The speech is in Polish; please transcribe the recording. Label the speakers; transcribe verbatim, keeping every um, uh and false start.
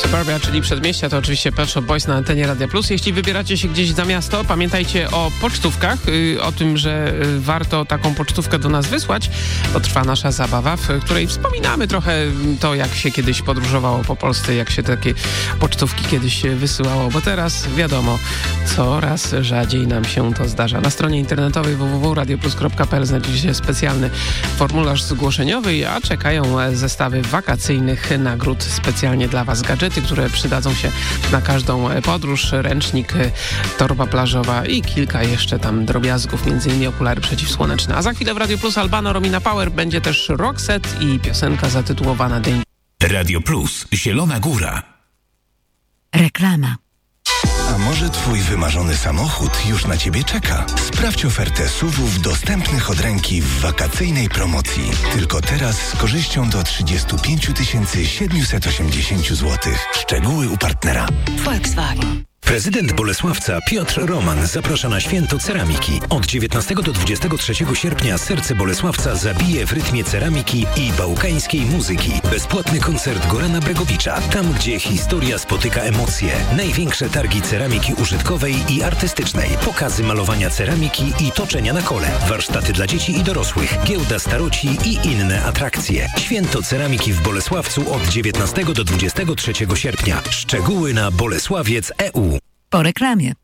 Speaker 1: Suburbia, czyli przedmieścia, to oczywiście Pet Shop Boys na antenie Radia Plus. Jeśli wybieracie się gdzieś za miasto, pamiętajcie o pocztówkach, yy, o tym, że yy, warto taką pocztówkę do nas wysłać, bo trwa nasza zabawa, w której wspominamy trochę to, jak się kiedyś podróżowało po Polsce, jak się takie pocztówki kiedyś się wysyłało, bo teraz wiadomo, coraz rzadziej nam się to zdarza. Na stronie internetowej w w w kropka radioplus kropka p l znajdziecie specjalny formularz zgłoszeniowy, a czekają zestawy wakacyjnych nagród specjalnie dla Was. Gadżety, które przydadzą się na każdą podróż, ręcznik, torba plażowa i kilka jeszcze tam drobiazgów, między innymi okulary przeciwsłoneczne. A za chwilę w Radio Plus Albano, Romina Power, będzie też Roxette i piosenka zatytułowana Danger.
Speaker 2: Radio Plus, Zielona Góra.
Speaker 3: Reklama.
Speaker 4: A może Twój wymarzony samochód już na Ciebie czeka? Sprawdź ofertę S U V-ów dostępnych od ręki w wakacyjnej promocji. Tylko teraz z korzyścią do trzydzieści pięć tysięcy siedemset osiemdziesiąt złotych. Szczegóły u partnera.
Speaker 3: Volkswagen.
Speaker 5: Prezydent Bolesławca Piotr Roman zaprasza na Święto Ceramiki. Od dziewiętnastego do dwudziestego trzeciego sierpnia serce Bolesławca zabije w rytmie ceramiki i bałkańskiej muzyki. Bezpłatny koncert Gorana Bregowicza. Tam, gdzie historia spotyka emocje. Największe targi ceramiki użytkowej i artystycznej. Pokazy malowania ceramiki i toczenia na kole. Warsztaty dla dzieci i dorosłych. Giełda staroci i inne atrakcje. Święto Ceramiki w Bolesławcu od dziewiętnastego do dwudziestego trzeciego sierpnia. Szczegóły na bolesławiec kropka e u.
Speaker 3: Po reklamie.